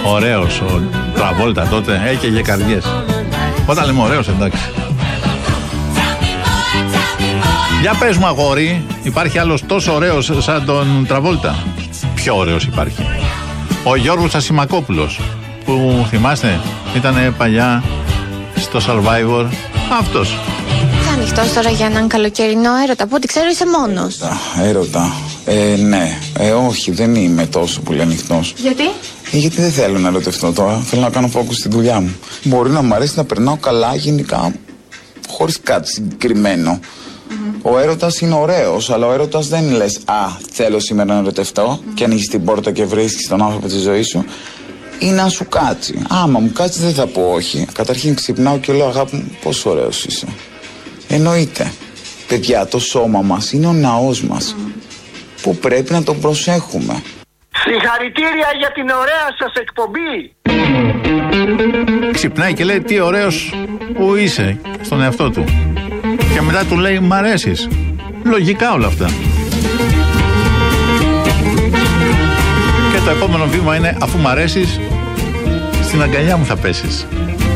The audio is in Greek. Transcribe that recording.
Ωραίος ο Τραβόλτα τότε, έκαιγε καρδιές. Όταν λέμε ωραίος, εντάξει. Για πες μου, αγόρι, υπάρχει άλλος τόσο ωραίος σαν τον Τραβόλτα? Πιο ωραίος υπάρχει. Ο Γιώργος Ασημακόπουλος, που θυμάστε, ήταν παλιά στο Survivor. Αυτός. Θα ανοιχτός τώρα για έναν καλοκαιρινό έρωτα? Από ό,τι ξέρω είσαι μόνος. Έρωτα. Ναι. Όχι, δεν είμαι τόσο πολύ ανοιχτός. Γιατί? Γιατί δεν θέλω να ερωτευτώ τώρα. Θέλω να κάνω focus στη δουλειά μου. Μπορεί να μου αρέσει να περνάω καλά γενικά, χωρίς κάτι συγκεκριμένο. Ο έρωτας είναι ωραίος, αλλά ο έρωτας δεν λες θέλω σήμερα να ερωτευτώ και ανοίγεις την πόρτα και βρίσκεις τον άνθρωπο της ζωής σου. Ή να σου κάτσει. Άμα μου κάτσει δεν θα πω όχι. Καταρχήν ξυπνάω και λέω αγάπη μου, πόσο ωραίος είσαι. Εννοείται. Παιδιά, το σώμα μας είναι ο ναός μας που πρέπει να τον προσέχουμε. Συγχαρητήρια για την ωραία σας εκπομπή. Ξυπνάει και λέει τι ωραίος που είσαι στον εαυτό του. Και μετά του λέει μ' αρέσεις. Λογικά όλα αυτά. Και το επόμενο βήμα είναι αφού μ' αρέσεις, στην αγκαλιά μου θα πέσεις.